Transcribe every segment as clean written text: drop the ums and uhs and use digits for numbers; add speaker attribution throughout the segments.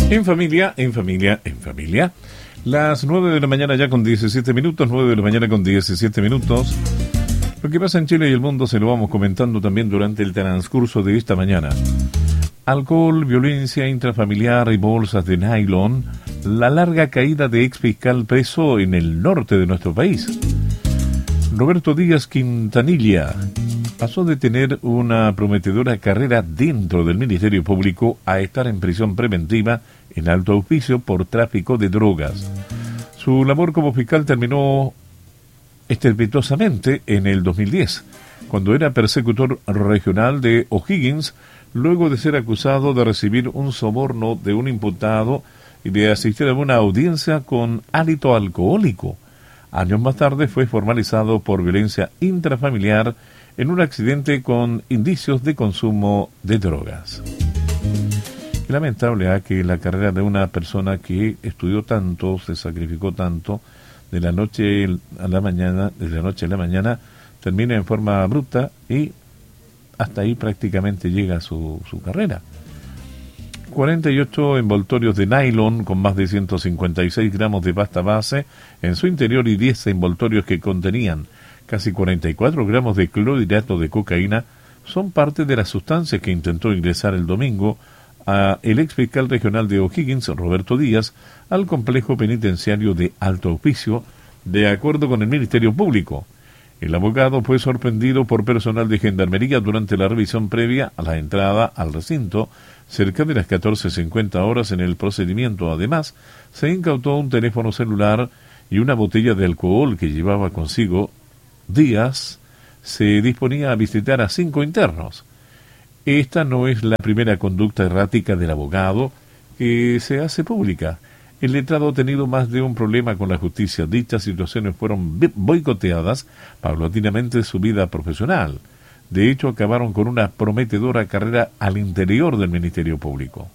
Speaker 1: En familia, en familia, en familia. Las 9 de la mañana ya con 17 minutos, 9 de la mañana con 17 minutos. Lo que pasa en Chile y el mundo se lo vamos comentando también durante el transcurso de esta mañana. Alcohol, violencia intrafamiliar y bolsas de nylon. La larga caída de ex fiscal preso en el norte de nuestro país. Roberto Díaz Quintanilla pasó de tener una prometedora carrera dentro del Ministerio Público a estar en prisión preventiva en alto auspicio por tráfico de drogas. Su labor como fiscal terminó estrepitosamente en el 2010, cuando era persecutor regional de O'Higgins, luego de ser acusado de recibir un soborno de un imputado y de asistir a una audiencia con hálito alcohólico. Años más tarde fue formalizado por violencia intrafamiliar en un accidente con indicios de consumo de drogas. Es lamentable que la carrera de una persona que estudió tanto, se sacrificó tanto, de la noche a la mañana, termine en forma abrupta y hasta ahí prácticamente llega su carrera. 48 envoltorios de nylon con más de 156 gramos de pasta base en su interior y 10 envoltorios que contenían casi 44 gramos de clorhidrato de cocaína son parte de las sustancias que intentó ingresar el domingo a el ex fiscal regional de O'Higgins, Roberto Díaz, al complejo penitenciario de Alto Hospicio, de acuerdo con el Ministerio Público. El abogado fue sorprendido por personal de gendarmería durante la revisión previa a la entrada al recinto, cerca de las 14:50 horas en el procedimiento. Además, se incautó un teléfono celular y una botella de alcohol que llevaba consigo. Díaz se disponía a visitar a 5 internos. Esta no es la primera conducta errática del abogado que se hace pública. El letrado ha tenido más de un problema con la justicia. Dichas situaciones fueron boicoteadas paulatinamente su vida profesional. De hecho, acabaron con una prometedora carrera al interior del Ministerio Público.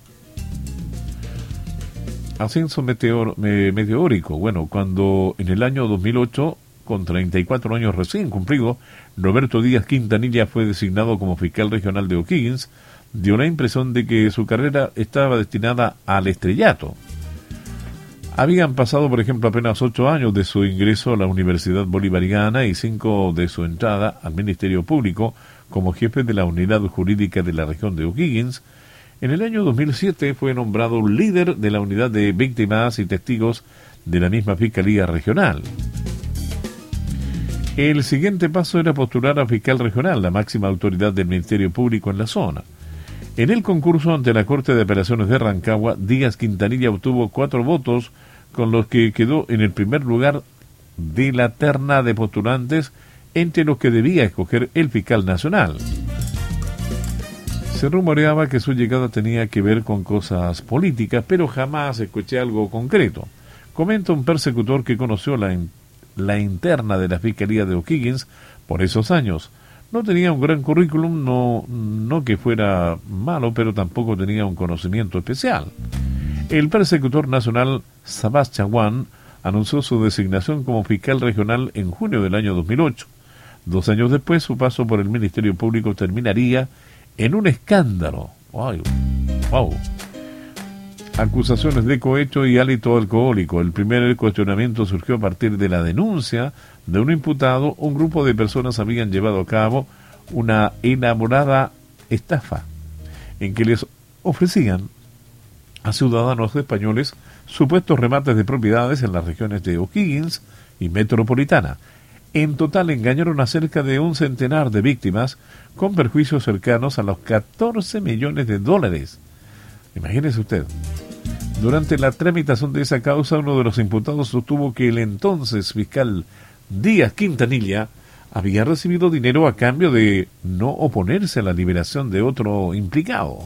Speaker 1: Ascenso meteórico. Bueno, cuando en el año 2008, con 34 años recién cumplidos, Roberto Díaz Quintanilla fue designado como fiscal regional de O'Higgins, dio la impresión de que su carrera estaba destinada al estrellato. Habían pasado, por ejemplo, apenas 8 años de su ingreso a la Universidad Bolivariana y 5 de su entrada al Ministerio Público como jefe de la unidad jurídica de la región de O'Higgins. En el año 2007 fue nombrado líder de la unidad de víctimas y testigos de la misma Fiscalía Regional. El siguiente paso era postular a fiscal regional, la máxima autoridad del Ministerio Público en la zona. En el concurso ante la Corte de Apelaciones de Rancagua, Díaz Quintanilla obtuvo 4 votos, con los que quedó en el primer lugar de la terna de postulantes entre los que debía escoger el fiscal nacional. Se rumoreaba que su llegada tenía que ver con cosas políticas, pero jamás escuché algo concreto. Comenta un persecutor que conoció la interna de la Fiscalía de O'Higgins por esos años. No tenía un gran currículum, no que fuera malo, pero tampoco tenía un conocimiento especial. El persecutor nacional Sabás Chaguán anunció su designación como fiscal regional en junio del año 2008. 2 años después, su paso por el Ministerio Público terminaría en un escándalo. ¡Wow! Acusaciones de cohecho y hálito alcohólico. El primer cuestionamiento surgió a partir de la denuncia de un imputado. Un grupo de personas habían llevado a cabo una elaborada estafa en que les ofrecían a ciudadanos españoles supuestos remates de propiedades en las regiones de O'Higgins y Metropolitana. En total engañaron a cerca de un centenar de víctimas con perjuicios cercanos a los 14 millones de dólares. Imagínese usted. Durante la tramitación de esa causa, uno de los imputados sostuvo que el entonces fiscal Díaz Quintanilla había recibido dinero a cambio de no oponerse a la liberación de otro implicado.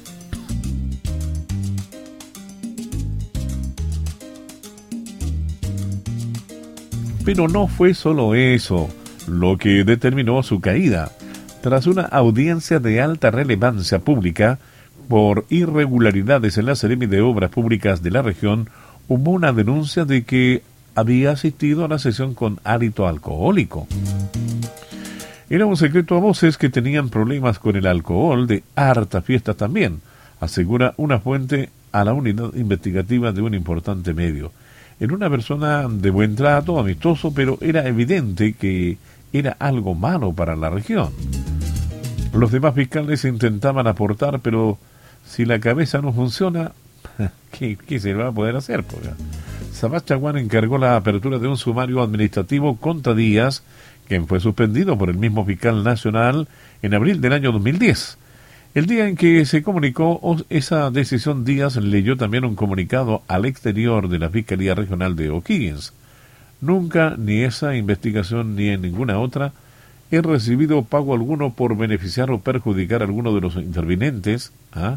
Speaker 1: Pero no fue solo eso lo que determinó su caída. Tras una audiencia de alta relevancia pública por irregularidades en la Seremi de Obras Públicas de la región, hubo una denuncia de que había asistido a la sesión con hálito alcohólico. Era un secreto a voces que tenían problemas con el alcohol, de harta fiesta también, asegura una fuente a la unidad investigativa de un importante medio. Era una persona de buen trato, amistoso, pero era evidente que era algo malo para la región. Los demás fiscales intentaban aportar, pero si la cabeza no funciona, ¿qué se va a poder hacer? Sabás Chaguán encargó la apertura de un sumario administrativo contra Díaz, quien fue suspendido por el mismo fiscal nacional en abril del año 2010. El día en que se comunicó esa decisión, Díaz leyó también un comunicado al exterior de la Fiscalía Regional de O'Higgins. Nunca, ni esa investigación ni en ninguna otra, he recibido pago alguno por beneficiar o perjudicar a alguno de los intervinientes,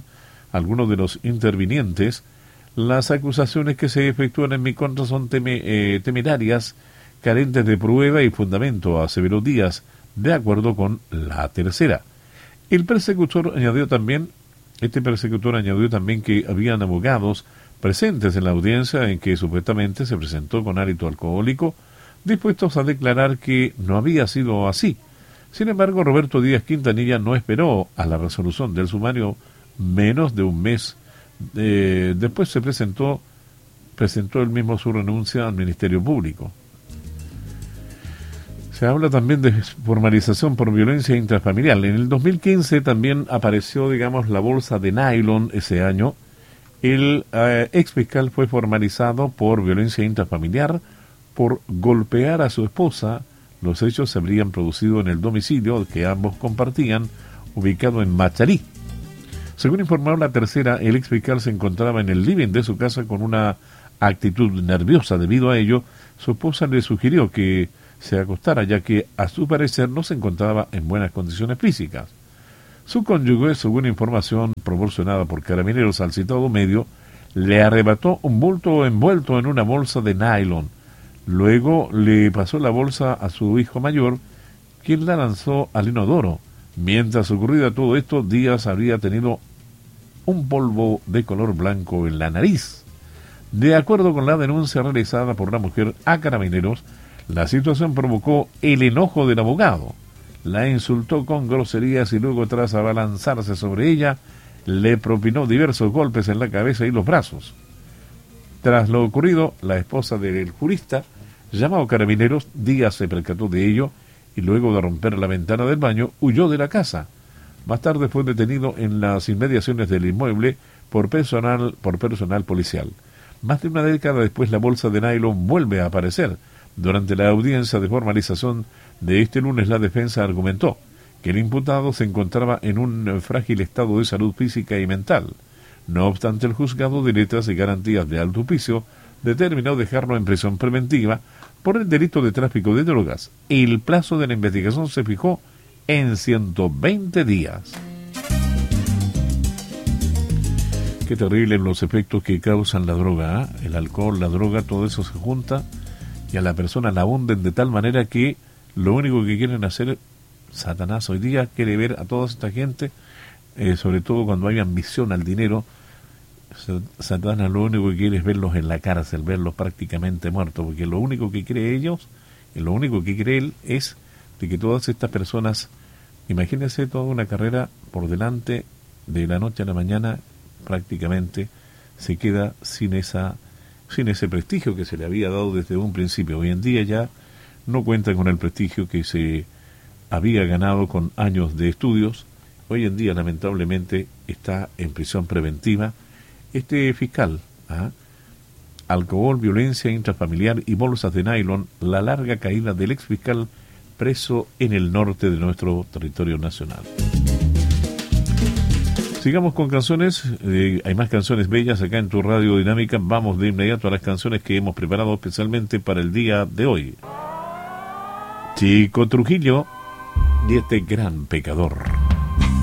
Speaker 1: Las acusaciones que se efectúan en mi contra son temerarias, carentes de prueba y fundamento, aseveró Díaz, de acuerdo con la tercera. Este persecutor añadió también que habían abogados presentes en la audiencia en que supuestamente se presentó con hálito alcohólico, dispuestos a declarar que no había sido así. Sin embargo, Roberto Díaz Quintanilla no esperó a la resolución del sumario menos de un mes. Después presentó él mismo su renuncia al Ministerio Público. Se habla también de formalización por violencia intrafamiliar. En el 2015 también apareció, la bolsa de nylon ese año. El ex fiscal fue formalizado por violencia intrafamiliar por golpear a su esposa. Los hechos se habrían producido en el domicilio que ambos compartían, ubicado en Macharí. Según informó la tercera, el ex fiscal se encontraba en el living de su casa con una actitud nerviosa. Debido a ello, su esposa le sugirió que se acostara, ya que a su parecer no se encontraba en buenas condiciones físicas. Su cónyuge, según información proporcionada por Carabineros al citado medio, le arrebató un bulto envuelto en una bolsa de nylon. Luego le pasó la bolsa a su hijo mayor, quien la lanzó al inodoro. Mientras ocurría todo esto, Díaz habría tenido un polvo de color blanco en la nariz. De acuerdo con la denuncia realizada por la mujer a Carabineros, la situación provocó el enojo del abogado. La insultó con groserías y luego, tras abalanzarse sobre ella, le propinó diversos golpes en la cabeza y los brazos. Tras lo ocurrido, la esposa del jurista llamó a Carabineros. Díaz se percató de ello y luego de romper la ventana del baño huyó de la casa. Más tarde fue detenido en las inmediaciones del inmueble por personal policial. Más de una década después, la bolsa de nylon vuelve a aparecer. Durante la audiencia de formalización de este lunes, la defensa argumentó que el imputado se encontraba en un frágil estado de salud física y mental. No obstante, el juzgado de letras y garantías de alto oficio determinó dejarlo en prisión preventiva por el delito de tráfico de drogas. El plazo de la investigación se fijó en 120 días. Qué terrible los efectos que causan la droga, El alcohol, la droga, todo eso se junta y a la persona la hunden de tal manera que lo único que quieren hacer, Satanás hoy día quiere ver a toda esta gente, sobre todo cuando hay ambición al dinero. Satanás lo único que quiere es verlos en la cárcel, verlos prácticamente muertos, porque lo único que cree ellos, y lo único que cree él, es de que todas estas personas, imagínense toda una carrera por delante, de la noche a la mañana prácticamente se queda sin ese prestigio que se le había dado desde un principio. Hoy en día ya no cuentan con el prestigio que se había ganado con años de estudios. Hoy en día lamentablemente está en prisión preventiva este fiscal. Alcohol, violencia intrafamiliar y bolsas de nylon, la larga caída del ex fiscal preso en el norte de nuestro territorio nacional. Sigamos con canciones. Hay más canciones bellas acá en tu Radio Dinámica. Vamos de inmediato a las canciones que hemos preparado especialmente para el día de hoy. Chico Trujillo y este gran pecador.